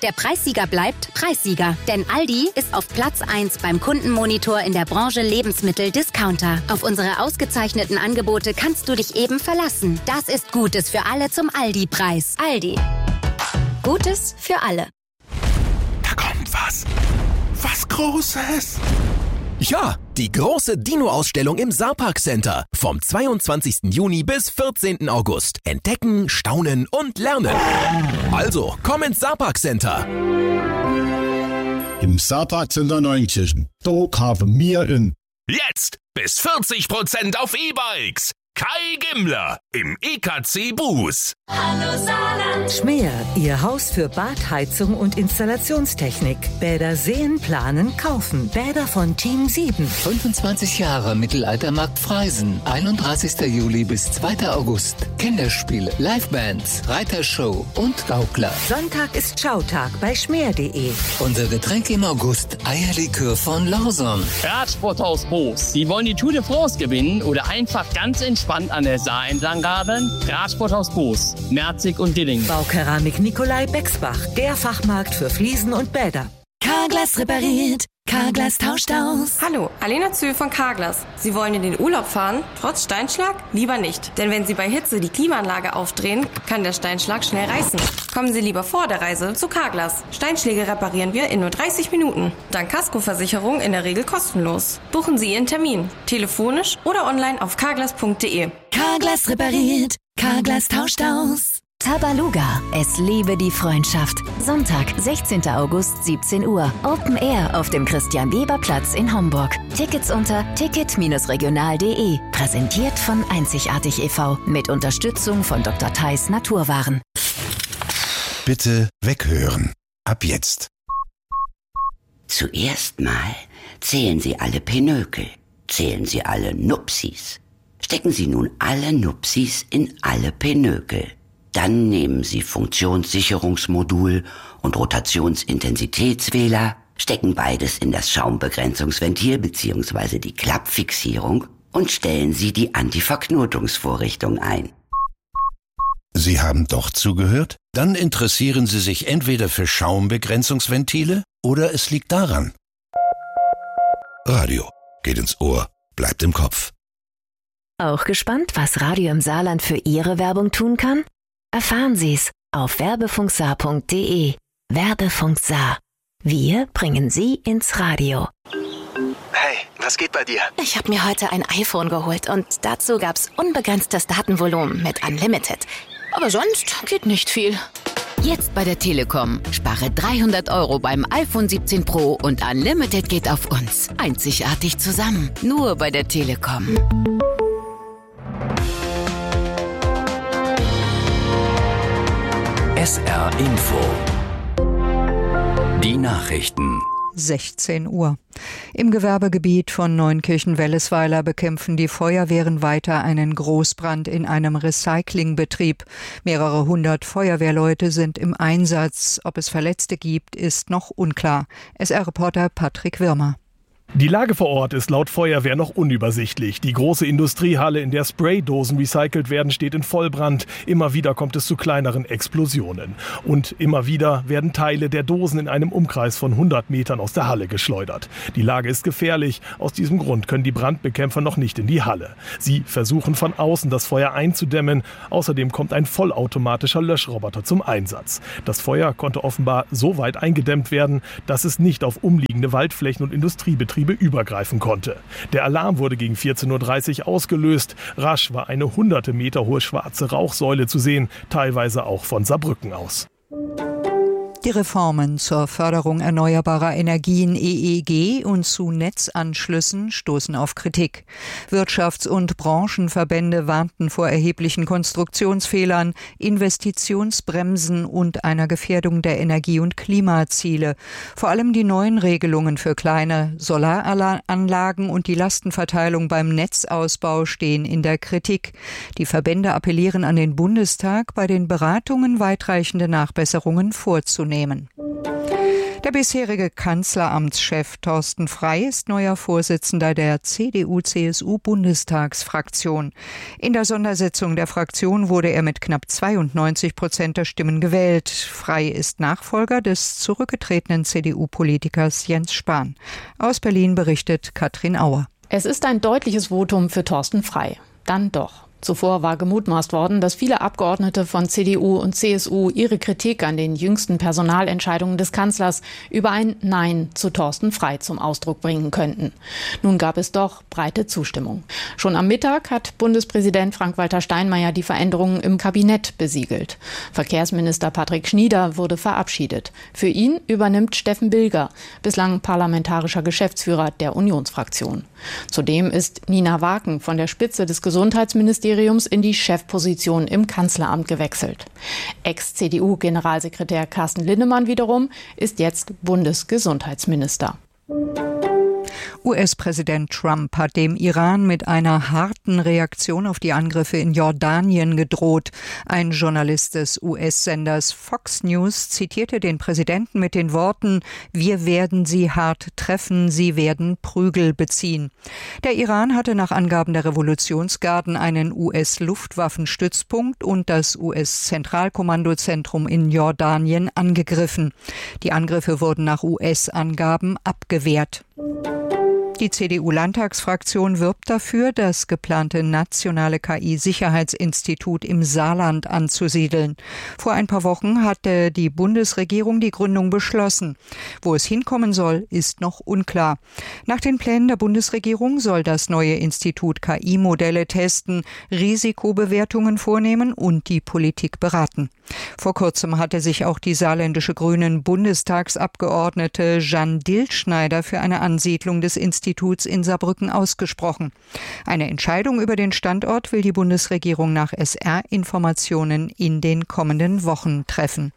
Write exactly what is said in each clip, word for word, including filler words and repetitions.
Der Preissieger bleibt Preissieger. Denn Aldi ist auf Platz eins beim Kundenmonitor in der Branche Lebensmittel-Discounter. Auf unsere ausgezeichneten Angebote kannst du dich eben verlassen. Das ist Gutes für alle zum Aldi-Preis. Aldi. Gutes für alle. Da kommt was. Was Großes. Ja, die große Dino-Ausstellung im Saarpark Center. Vom zweiundzwanzigsten Juni bis vierzehnten August. Entdecken, staunen und lernen. Also, komm ins Saarpark Center. Im Saarpark Center Neunkirchen. Da haben wir in. Jetzt bis vierzig Prozent auf E-Bikes. Kai Gimmler im E K C Buß. Hallo Saarland. Schmäher, Ihr Haus für Badheizung und Installationstechnik. Bäder sehen, planen, kaufen. Bäder von Team sieben. fünfundzwanzig Jahre Mittelaltermarkt Freisen. einunddreißigsten Juli bis zweiten August. Kinderspiele, Livebands, Reitershow und Gaukler. Sonntag ist Schautag bei schmäher punkt de. Unser Getränk im August, Eierlikör von Lawson. Radsporthaus Boos. Sie wollen die Tour de France gewinnen oder einfach ganz entspannt an der Saar entlang radeln? Radsporthaus Boos. Merzig und Dilling. Baukeramik Nikolai Bexbach, der Fachmarkt für Fliesen und Bäder. Carglass repariert. Carglass tauscht aus. Hallo, Alena Zöhl von Carglass. Sie wollen in den Urlaub fahren, trotz Steinschlag? Lieber nicht. Denn wenn Sie bei Hitze die Klimaanlage aufdrehen, kann der Steinschlag schnell reißen. Kommen Sie lieber vor der Reise zu Carglass. Steinschläge reparieren wir in nur dreißig Minuten. Dank Kaskoversicherung in der Regel kostenlos. Buchen Sie Ihren Termin. Telefonisch oder online auf carglass punkt de. Carglass repariert. Carglass tauscht aus. Tabaluga, es liebe die Freundschaft. Sonntag, sechzehnten August, siebzehn Uhr. Open Air auf dem Christian-Weber-Platz in Homburg. Tickets unter ticket regional punkt de. Präsentiert von Einzigartig e V mit Unterstützung von Doktor Theis Naturwaren. Bitte weghören. Ab jetzt. Zuerst mal zählen Sie alle Pinökel. Zählen Sie alle Nupsis. Stecken Sie nun alle Nupsis in alle Pinökel. Dann nehmen Sie Funktionssicherungsmodul und Rotationsintensitätswähler, stecken beides in das Schaumbegrenzungsventil bzw. die Klappfixierung und stellen Sie die Antiverknotungsvorrichtung ein. Sie haben doch zugehört? Dann interessieren Sie sich entweder für Schaumbegrenzungsventile oder es liegt daran. Radio geht ins Ohr, bleibt im Kopf. Auch gespannt, was Radio im Saarland für Ihre Werbung tun kann? Erfahren Sie's auf werbefunksaar punkt de. Werbefunk Saar. Wir bringen Sie ins Radio. Hey, was geht bei dir? Ich habe mir heute ein iPhone geholt und dazu gab's unbegrenztes Datenvolumen mit Unlimited. Aber sonst geht nicht viel. Jetzt bei der Telekom. Spare dreihundert Euro beim iPhone siebzehn Pro und Unlimited geht auf uns. Einzigartig zusammen. Nur bei der Telekom. S R Info. Die Nachrichten. sechzehn Uhr. Im Gewerbegebiet von Neunkirchen-Wellesweiler bekämpfen die Feuerwehren weiter einen Großbrand in einem Recyclingbetrieb. Mehrere hundert Feuerwehrleute sind im Einsatz. Ob es Verletzte gibt, ist noch unklar. S R-Reporter Patrick Wirmer. Die Lage vor Ort ist laut Feuerwehr noch unübersichtlich. Die große Industriehalle, in der Spraydosen recycelt werden, steht in Vollbrand. Immer wieder kommt es zu kleineren Explosionen. Und immer wieder werden Teile der Dosen in einem Umkreis von hundert Metern aus der Halle geschleudert. Die Lage ist gefährlich. Aus diesem Grund können die Brandbekämpfer noch nicht in die Halle. Sie versuchen von außen das Feuer einzudämmen. Außerdem kommt ein vollautomatischer Löschroboter zum Einsatz. Das Feuer konnte offenbar so weit eingedämmt werden, dass es nicht auf umliegende Waldflächen und Industriebetriebe übergreifen konnte. Der Alarm wurde gegen vierzehn Uhr dreißig ausgelöst. Rasch war eine hunderte Meter hohe schwarze Rauchsäule zu sehen, teilweise auch von Saarbrücken aus. Die Reformen zur Förderung erneuerbarer Energien E E G und zu Netzanschlüssen stoßen auf Kritik. Wirtschafts- und Branchenverbände warnten vor erheblichen Konstruktionsfehlern, Investitionsbremsen und einer Gefährdung der Energie- und Klimaziele. Vor allem die neuen Regelungen für kleine Solaranlagen und die Lastenverteilung beim Netzausbau stehen in der Kritik. Die Verbände appellieren an den Bundestag, bei den Beratungen weitreichende Nachbesserungen vorzunehmen. Der Der bisherige Kanzleramtschef Thorsten Frey ist neuer Vorsitzender der C D U C S U-Bundestagsfraktion. In der Sondersitzung der Fraktion wurde er mit knapp zweiundneunzig Prozent der Stimmen gewählt. Frey ist Nachfolger des zurückgetretenen C D U-Politikers Jens Spahn. Aus Berlin berichtet Katrin Auer. Es ist ein deutliches Votum für Thorsten Frey. Dann doch. Zuvor war gemutmaßt worden, dass viele Abgeordnete von C D U und C S U ihre Kritik an den jüngsten Personalentscheidungen des Kanzlers über ein Nein zu Thorsten Frey zum Ausdruck bringen könnten. Nun gab es doch breite Zustimmung. Schon am Mittag hat Bundespräsident Frank-Walter Steinmeier die Veränderungen im Kabinett besiegelt. Verkehrsminister Patrick Schnieder wurde verabschiedet. Für ihn übernimmt Steffen Bilger, bislang parlamentarischer Geschäftsführer der Unionsfraktion. Zudem ist Nina Waken von der Spitze des Gesundheitsministeriums in die Chefposition im Kanzleramt gewechselt. Ex-C D U-Generalsekretär Carsten Linnemann wiederum ist jetzt Bundesgesundheitsminister. U S-Präsident Trump hat dem Iran mit einer harten Reaktion auf die Angriffe in Jordanien gedroht. Ein Journalist des U S-Senders Fox News zitierte den Präsidenten mit den Worten: Wir werden sie hart treffen, sie werden Prügel beziehen. Der Iran hatte nach Angaben der Revolutionsgarden einen U S-Luftwaffenstützpunkt und das U S-Zentralkommandozentrum in Jordanien angegriffen. Die Angriffe wurden nach U S-Angaben abgewehrt. Die C D U-Landtagsfraktion wirbt dafür, das geplante nationale K I-Sicherheitsinstitut im Saarland anzusiedeln. Vor ein paar Wochen hatte die Bundesregierung die Gründung beschlossen. Wo es hinkommen soll, ist noch unklar. Nach den Plänen der Bundesregierung soll das neue Institut K I-Modelle testen, Risikobewertungen vornehmen und die Politik beraten. Vor kurzem hatte sich auch die saarländische Grünen-Bundestagsabgeordnete Jeanne Dillschneider für eine Ansiedlung des Instituts in Saarbrücken ausgesprochen. Eine Entscheidung über den Standort will die Bundesregierung nach S R-Informationen in den kommenden Wochen treffen.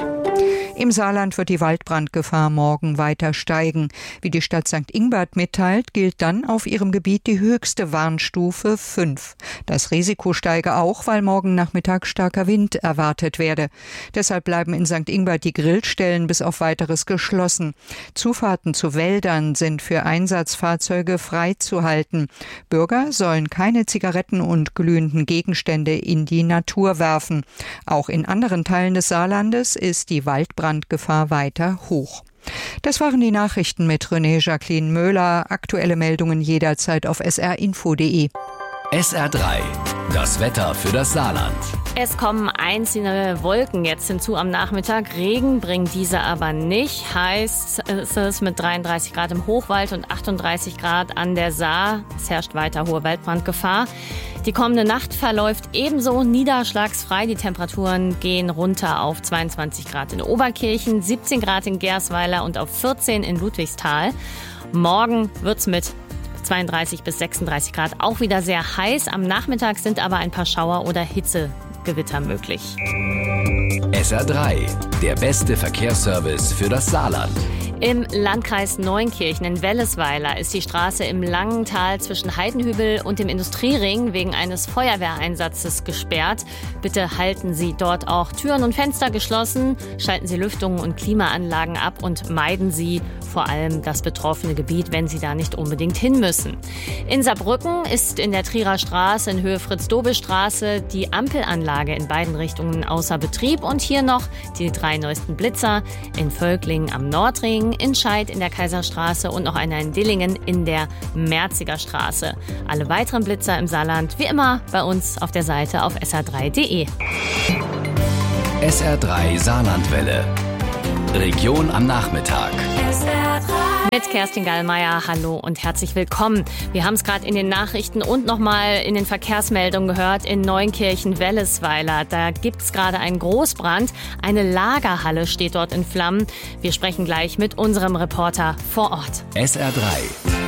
Im Saarland wird die Waldbrandgefahr morgen weiter steigen. Wie die Stadt Sankt Ingbert mitteilt, gilt dann auf ihrem Gebiet die höchste Warnstufe fünf. Das Risiko steige auch, weil morgen Nachmittag starker Wind erwartet werde. Deshalb bleiben in Sankt Ingbert die Grillstellen bis auf Weiteres geschlossen. Zufahrten zu Wäldern sind für Einsatzfahrzeuge freizuhalten. Bürger sollen keine Zigaretten und glühenden Gegenstände in die Natur werfen. Auch in anderen Teilen des Saarlandes ist die Waldbrandgefahr Brandgefahr weiter hoch. Das waren die Nachrichten mit René Jacqueline Möhler. Aktuelle Meldungen jederzeit auf s r info punkt d e. S R drei, das Wetter für das Saarland. Es kommen einzelne Wolken jetzt hinzu am Nachmittag. Regen bringt diese aber nicht. Heißt ist es mit dreiunddreißig Grad im Hochwald und achtunddreißig Grad an der Saar. Es herrscht weiter hohe Waldbrandgefahr. Die kommende Nacht verläuft ebenso niederschlagsfrei. Die Temperaturen gehen runter auf zweiundzwanzig Grad in Oberkirchen, siebzehn Grad in Gersweiler und auf vierzehn in Ludwigsthal. Morgen wird's mit zweiunddreißig bis sechsunddreißig Grad auch wieder sehr heiß. Am Nachmittag sind aber ein paar Schauer oder Hitzegewitter möglich. S R drei, der beste Verkehrsservice für das Saarland. Im Landkreis Neunkirchen in Wellesweiler ist die Straße im Langental zwischen Heidenhübel und dem Industriering wegen eines Feuerwehreinsatzes gesperrt. Bitte halten Sie dort auch Türen und Fenster geschlossen, schalten Sie Lüftungen und Klimaanlagen ab und meiden Sie vor allem das betroffene Gebiet, wenn Sie da nicht unbedingt hin müssen. In Saarbrücken ist in der Trierer Straße in Höhe Fritz-Dobel-Straße die Ampelanlage in beiden Richtungen außer Betrieb und hier noch die drei neuesten Blitzer in Völklingen am Nordring, in Scheid in der Kaiserstraße und noch einer in Dillingen in der Merziger Straße. Alle weiteren Blitzer im Saarland wie immer bei uns auf der Seite auf s r drei punkt d e. S R drei Saarlandwelle. Region am Nachmittag. Mit Kerstin Gallmeier, hallo und herzlich willkommen. Wir haben es gerade in den Nachrichten und nochmal in den Verkehrsmeldungen gehört, in Neunkirchen-Wellesweiler. Da gibt es gerade einen Großbrand. Eine Lagerhalle steht dort in Flammen. Wir sprechen gleich mit unserem Reporter vor Ort. S R drei